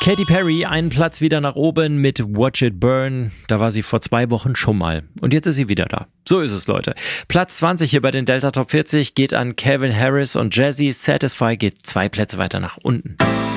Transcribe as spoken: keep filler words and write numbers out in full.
Katy Perry, einen Platz wieder nach oben mit Watch It Burn. Da war sie vor zwei Wochen schon mal. Und jetzt ist sie wieder da. So ist es, Leute. Platz zwanzig hier bei den Delta Top vierzig geht an Calvin Harris und Jazzy. Satisfy geht zwei Plätze weiter nach unten.